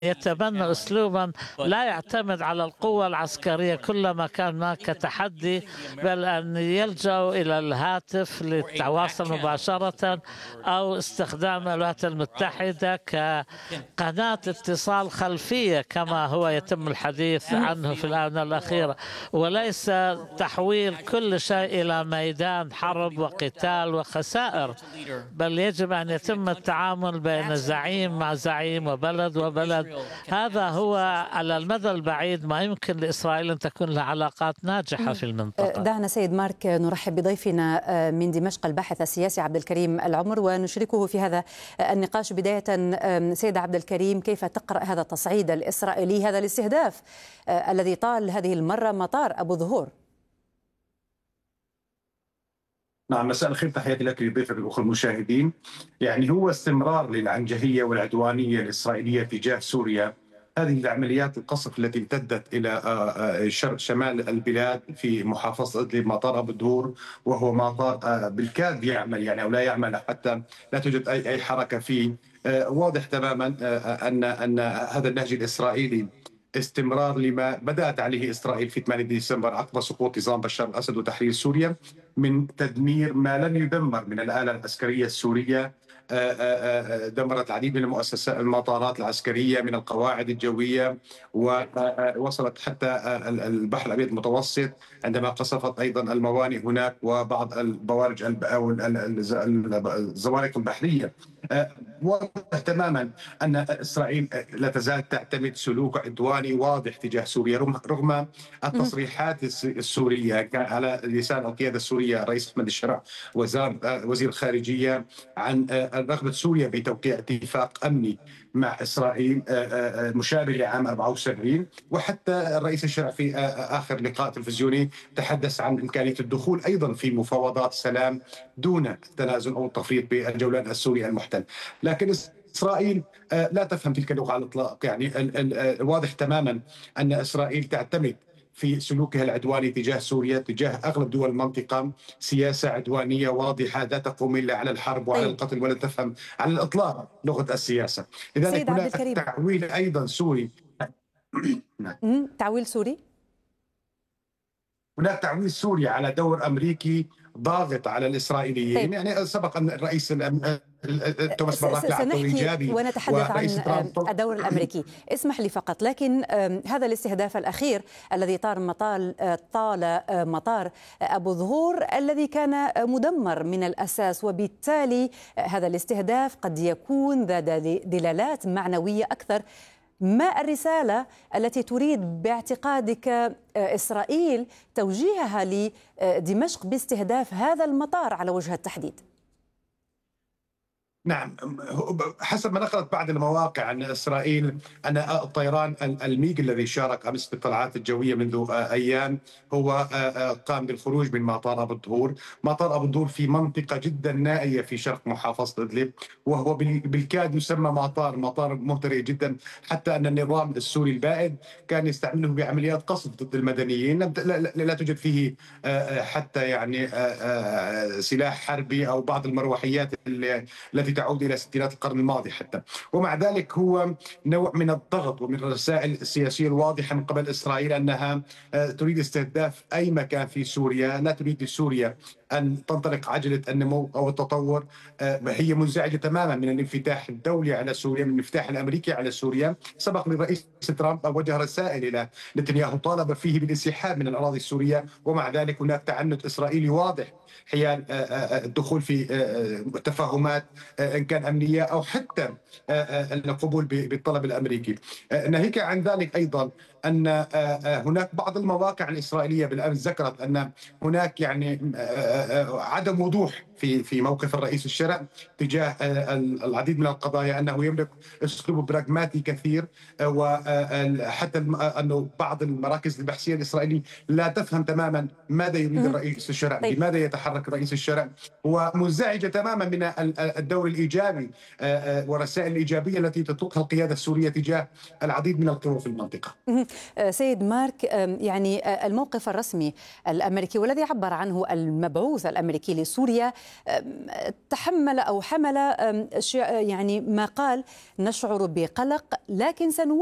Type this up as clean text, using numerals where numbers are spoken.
يتبنى أسلوبا لا يعتمد على القوة العسكرية كلما كان هناك تحدي، بل أن يلجأوا إلى الهاتف للتواصل مباشرة أو استخدام الولايات المتحدة كقناة اتصال خلفية كما هو يتم الحديث عنه في الآونة الأخيرة، وليس تحويل كل شيء إلى ميدان حرب وقتال وخسائر، بل يجب أن يتم التعامل بين زعيم مع زعيم وبلد وبلد. هذا هو على المدى البعيد ما يمكن لإسرائيل أن تكون لها علاقات ناجحة في المنطقة. دعنا سيد مارك نرحب بضيفنا من دمشق الباحث السياسي عبد الكريم العمر ونشاركه في هذا النقاش. بداية سيد عبد الكريم، كيف تقرأ هذا التصعيد الإسرائيلي، هذا الاستهداف الذي طال هذه المرة مطار أبو ظهور؟ نعم، مساء الخير، تحياتي لك لضيفك الأخوة المشاهدين. يعني هو استمرار للعنجهية والعدوانية الإسرائيلية تجاه سوريا. هذه العمليات القصف التي امتدت إلى شمال البلاد في محافظة إدلب، مطار أبو الدهور، وهو مطار بالكاد يعمل يعني أو لا يعمل، حتى لا توجد أي حركة فيه. واضح تماما أن هذا النهج الإسرائيلي استمرار لما بدأت عليه إسرائيل في 8 ديسمبر عقب سقوط نظام بشار الأسد وتحرير سوريا من تدمير ما لم يدمر من الآلة العسكرية السورية. دمرت العديد من المؤسسات، المطارات العسكرية، من القواعد الجوية، ووصلت حتى البحر الأبيض المتوسط عندما قصفت أيضا الموانئ هناك وبعض البوارج أو الزوارق البحرية. واضح تماما أن إسرائيل لا تزال تعتمد سلوك عدواني واضح تجاه سوريا رغم التصريحات السورية على لسان القيادة السورية، الرئيس أحمد الشرع وزير الخارجية، عن رغبة سوريا بتوقيع اتفاق أمني مع إسرائيل مشابه لعام 74. وحتى الرئيس الشرع في آخر لقاء تلفزيوني تحدث عن إمكانية الدخول أيضا في مفاوضات سلام دون التنازل أو التفريط بالجولان السوري المحتل. لكن إسرائيل لا تفهم تلك اللغة على الإطلاق. يعني واضح تماما أن إسرائيل تعتمد في سلوكها العدواني تجاه سوريا، تجاه أغلب دول المنطقة، سياسة عدوانية واضحة لا تقوم إلا على الحرب وعلى القتل، ولا تفهم على الإطلاق لغة السياسة. لذلك هناك تعويل أيضا سوري. تعويل سوري؟ هناك تعويل سوري على دور أمريكي ضاغط على الإسرائيليين. يعني سبق أن الرئيس توماس باراك لعب دور إيجابي ونتحدث عن الدور الأمريكي. اسمح لي فقط، لكن هذا الاستهداف الأخير الذي طال مطار أبو ظهور الذي كان مدمر من الأساس، وبالتالي هذا الاستهداف قد يكون ذا دلالات معنوية أكثر. ما الرسالة التي تريد باعتقادك إسرائيل توجيهها لدمشق باستهداف هذا المطار على وجه التحديد؟ نعم، حسب ما نقلت بعض المواقع عن إسرائيل أن الطيران الميج الذي شارك أمس بالطلعات الجوية منذ أيام هو قام بالخروج من مطار أبو الدهور. مطار أبو الدهور في منطقة جدا نائية في شرق محافظة إدلب، وهو بالكاد يسمى مطار مهترئ جدا، حتى أن النظام السوري البائد كان يستعمله بعمليات قصف ضد المدنيين. لا توجد فيه حتى يعني سلاح حربي أو بعض المروحيات التي تعود إلى ستينات القرن الماضي حتى. ومع ذلك هو نوع من الضغط ومن الرسائل السياسية الواضحة من قبل إسرائيل أنها تريد استهداف أي مكان في سوريا. لا تريد لسوريا أن تنطلق عجلة النمو أو التطور. هي منزعجة تماما من الانفتاح الدولي على سوريا، من الانفتاح الأمريكي على سوريا. سبق للرئيس ترامب وجه رسائل إلى نتنياهو طالب فيه بالانسحاب من الأراضي السورية، ومع ذلك هناك تعنت إسرائيلي واضح حيال الدخول في تفاهمات إن كان أمنية أو حتى القبول بالطلب الأمريكي. ناهيك عن ذلك أيضا أن هناك بعض المواقع الإسرائيلية بالأمس ذكرت أن هناك يعني عدم وضوح في موقف الرئيس الشرع تجاه العديد من القضايا، أنه يملك أسلوب براغماتي كثير، وحتى أنه بعض المراكز البحثية الإسرائيلية لا تفهم تماما ماذا يريد الرئيس الشرع، لماذا يتحرك رئيس الشرع، ومنزعجة تماما من الدور الإيجابي والرسائل الإيجابية التي تطلقها القيادة السورية تجاه العديد من القوى في المنطقة. سيد مارك، يعني الموقف الرسمي الأمريكي والذي عبر عنه المبعوث الأمريكي لسوريا تحمل أو حمل يعني ما قال: نشعر بقلق، لكن